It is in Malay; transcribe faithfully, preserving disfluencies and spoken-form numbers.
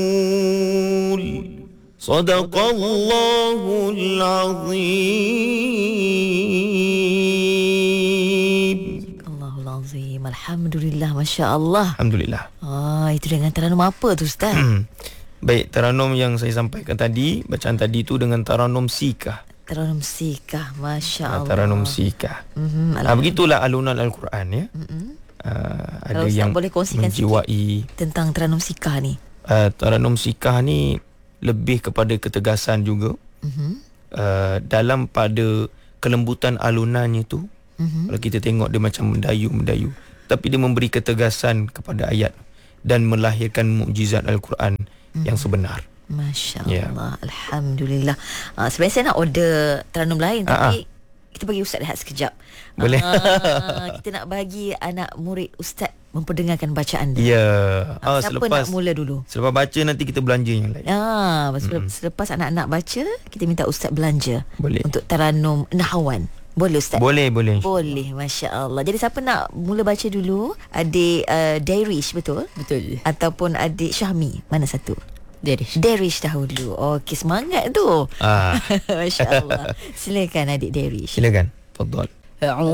Sadaqallahul azim. Allahul azim. Alhamdulillah, Masya Allah. Alhamdulillah. Ah, itu dengan taranum apa tu, Ustaz? Baik, taranum yang saya sampaikan tadi, bacaan tadi tu dengan taranum sikah. Taranum sikah, Masya Allah. Taranum sikah. Mm-hmm, Ah, begitulah alunan Al-Quran ya. Mm-hmm. Uh, Kalau ada Ustaz yang boleh kongsikan menjiwai tentang taranum sikah ni. uh, taranum sikah ni lebih kepada ketegasan juga. Mm-hmm. Uh, dalam pada kelembutan alunannya tu, Mm-hmm. kalau kita tengok dia macam mendayu-mendayu, tapi dia memberi ketegasan kepada ayat dan melahirkan mukjizat Al-Quran mm-hmm. yang sebenar. Masya Ya. Allah, Alhamdulillah. uh, Sebenarnya saya nak order taranum lain, tapi Ah, kita bagi Ustaz rehat sekejap. Boleh. Ah, kita nak bagi anak murid Ustaz memperdengarkan bacaan dia. Ya. Ah, Ah, siapa selepas nak mula dulu? selepas baca nanti kita belanja yang lain. Ah, selepas, Mm-mm. selepas anak-anak baca, kita minta Ustaz belanja Boleh. untuk taranum nahawan. Boleh, Ustaz? Boleh, boleh. Boleh, Masya Allah. Jadi siapa nak mula baca dulu? Adik uh, Darish, betul? Betul. Ataupun adik Syahmi? Mana satu? Darish. Darish dahulu. Okey, semangat tu. Ah, Masya Allah. Silakan adik Darish. silakan. Tafadhal.